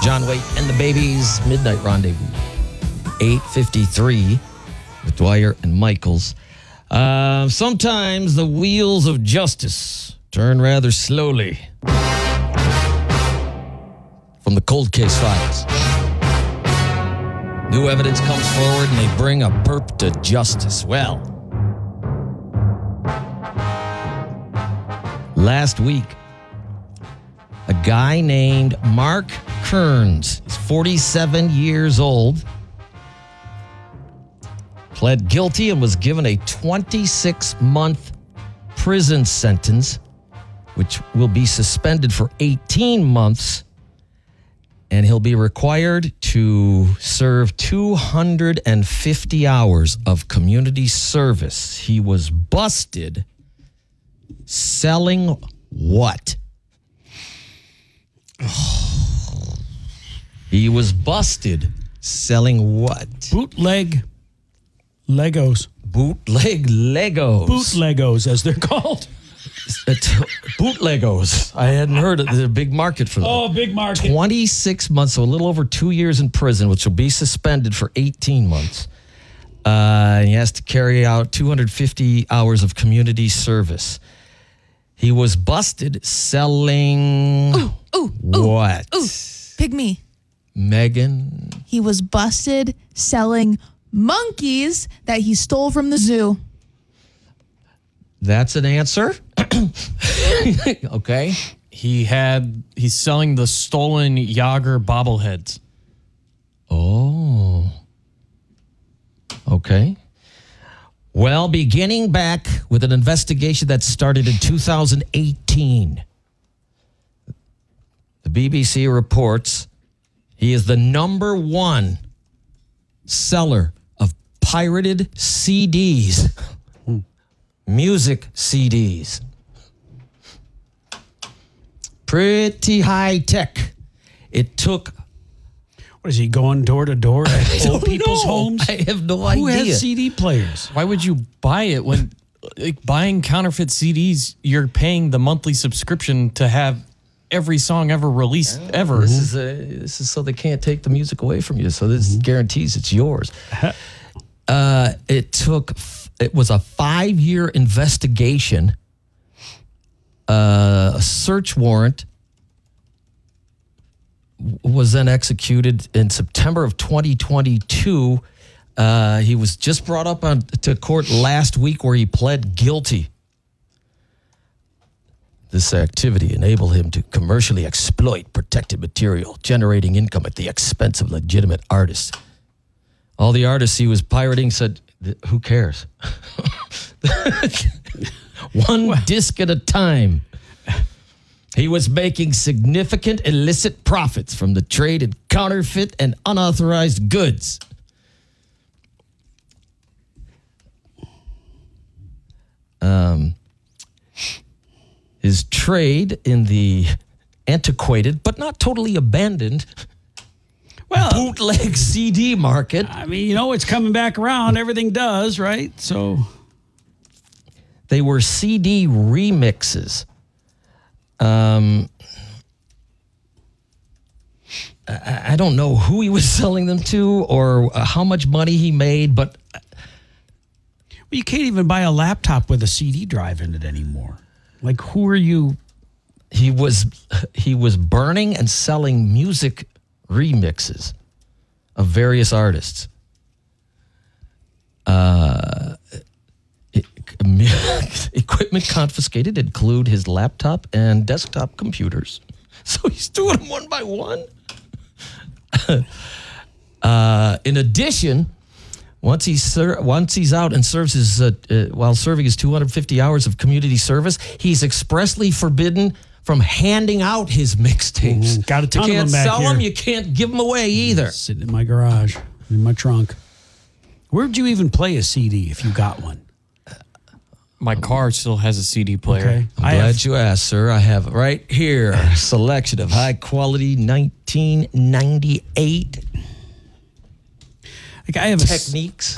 John Waite and the Babies, Midnight Rendezvous. 8:53 with Dwyer and Michaels. Sometimes the wheels of justice turn rather slowly. From the cold case files. New evidence comes forward and they bring a perp to justice. Well, last week, a guy named Mark Kearns, he's 47 years old, pled guilty and was given a 26-month prison sentence, which will be suspended for 18 months, and he'll be required to serve 250 hours of community service. He was busted selling what? He was busted selling what? Bootleg Legos. Bootleg Legos. Boot Legos, as they're called. Boot Legos. I hadn't heard of. There's a big market for them. Oh, big market. 26 months, so a little over 2 years in prison, which will be suspended for 18 months. He has to carry out 250 hours of community service. He was busted selling what? Pygmy. Megan? He was busted selling monkeys that he stole from the zoo. That's an answer. Okay. He's selling the stolen Yager bobbleheads. Oh. Okay. Well, beginning back with an investigation that started in 2018, the BBC reports he is the number one seller of pirated CDs, music CDs. Pretty high tech. It took... What is he going door to door at old people's homes? I have no idea. Who has CD players? Why would you buy it when buying counterfeit CDs, you're paying the monthly subscription to have every song ever released ever? This is so they can't take the music away from you. So this guarantees it's yours. It was a 5-year investigation, a search warrant was then executed in September of 2022. He was just brought up to court last week where he pled guilty. This activity enabled him to commercially exploit protected material, generating income at the expense of legitimate artists. All the artists he was pirating said, who cares? One disc at a time. He was making significant illicit profits from the trade in counterfeit and unauthorized goods. His trade in the antiquated, but not totally abandoned, bootleg CD market. I mean, it's coming back around. Everything does, right? So they were CD remixes. I don't know who he was selling them to or how much money he made, but you can't even buy a laptop with a CD drive in it anymore. Like, who are you? He was burning and selling music remixes of various artists. Equipment confiscated include his laptop and desktop computers. So he's doing them one by one. In addition, once he's out and serves his while serving his 250 hours of community service, he's expressly forbidden from handing out his mixtapes. Got a ton of them back You can't sell here. them. You can't give them away either. Sitting in my garage, in my trunk. Where'd you even play a CD if you got one? My car still has a CD player. Okay. I'm glad you asked, sir. I have right here a selection of high-quality 1998 Like I have techniques.